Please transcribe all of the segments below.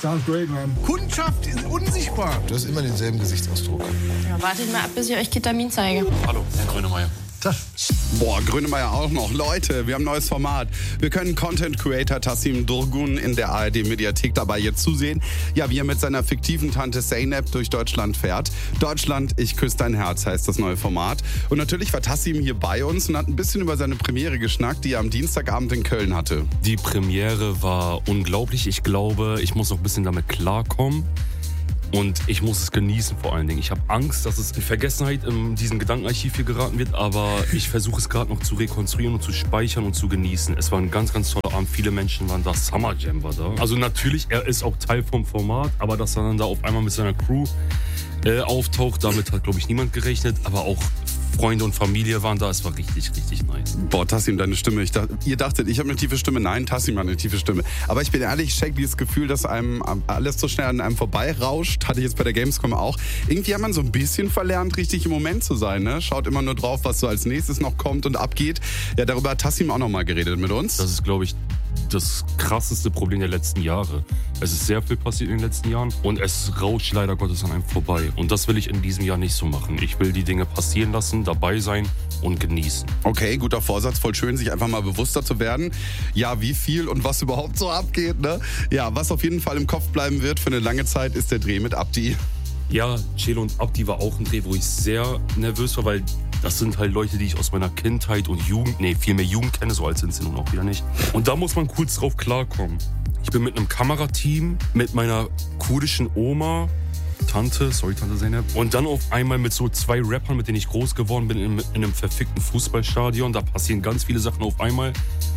Sounds great, man. Kundschaft ist unsichtbar. Du hast immer denselben Gesichtsausdruck. Ja, wartet mal ab, bis ich euch Ketamin zeige. Hallo, Herr Grönemeyer. Boah, Grönemeyer auch noch. Leute, wir haben ein neues Format. Wir können Content Creator Tassim Durgun in der ARD-Mediathek dabei jetzt zusehen. Ja, wie er mit seiner fiktiven Tante Zeynep durch Deutschland fährt. Deutschland, ich küsse dein Herz heißt das neue Format. Und natürlich war Tassim hier bei uns und hat ein bisschen über seine Premiere geschnackt, die er am Dienstagabend in Köln hatte. Die Premiere war unglaublich. Ich glaube, ich muss noch ein bisschen damit klarkommen. Und ich muss es genießen vor allen Dingen. Ich habe Angst, dass es in Vergessenheit in diesem Gedankenarchiv hier geraten wird. Aber ich versuche es gerade noch zu rekonstruieren und zu speichern und zu genießen. Es war ein ganz, ganz toller Abend. Viele Menschen waren da. Summer Jam war da. Also natürlich, er ist auch Teil vom Format. Aber dass er dann da auf einmal mit seiner Crew auftaucht, damit hat, glaube ich, niemand gerechnet. Aber auch Freunde und Familie waren da. Es war richtig, richtig nice. Boah, Tassim, deine Stimme. Ihr dachtet, ich habe eine tiefe Stimme. Nein, Tassim hat eine tiefe Stimme. Aber ich bin ehrlich, ich check dieses Gefühl, dass einem alles so schnell an einem vorbeirauscht. Hatte ich jetzt bei der Gamescom auch. Irgendwie hat man so ein bisschen verlernt, richtig im Moment zu sein. Ne? Schaut immer nur drauf, was so als nächstes noch kommt und abgeht. Ja, darüber hat Tassim auch noch mal geredet mit uns. Das ist, glaube ich, das krasseste Problem der letzten Jahre. Es ist sehr viel passiert in den letzten Jahren und es rauscht leider Gottes an einem vorbei. Und das will ich in diesem Jahr nicht so machen. Ich will die Dinge passieren lassen, dabei sein und genießen. Okay, guter Vorsatz, voll schön, sich einfach mal bewusster zu werden. Ja, wie viel und was überhaupt so abgeht, ne? Ja, was auf jeden Fall im Kopf bleiben wird für eine lange Zeit, ist der Dreh mit Abdi. Ja, Celo und Abdi war auch ein Dreh, wo ich sehr nervös war, weil das sind halt Leute, die ich aus meiner Kindheit und vielmehr Jugend kenne, so alt sind sie nun auch wieder nicht. Und da muss man kurz drauf klarkommen. Ich bin mit einem Kamerateam, mit meiner kurdischen Oma, Tante Zeynep, und dann auf einmal mit so 2 Rappern, mit denen ich groß geworden bin, in einem verfickten Fußballstadion. Da passieren ganz viele Sachen auf einmal.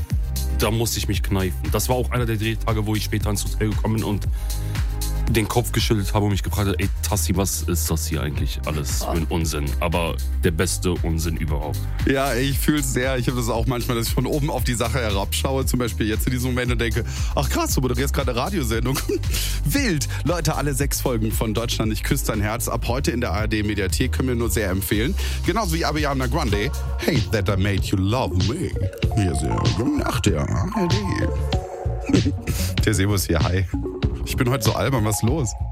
Da musste ich mich kneifen. Das war auch einer der Drehtage, wo ich später ins Hotel gekommen bin und den Kopf geschüttelt habe und mich gefragt habe, ey Tassi, was ist das hier eigentlich alles für ein Unsinn? Aber der beste Unsinn überhaupt. Ja, ich fühle es sehr. Ich habe das auch manchmal, dass ich von oben auf die Sache herabschaue, zum Beispiel jetzt in diesem Moment und denke, ach krass, du moderierst gerade eine Radiosendung. Wild! Leute, alle 6 Folgen von Deutschland, ich küsse dein Herz, ab heute in der ARD-Mediathek, können wir nur sehr empfehlen. Genauso wie Ariana Grande, Hey That I Made You Love Me. Hier ist nach der ARD. Der Servus hier, hi. Ich bin heute so albern, was ist los?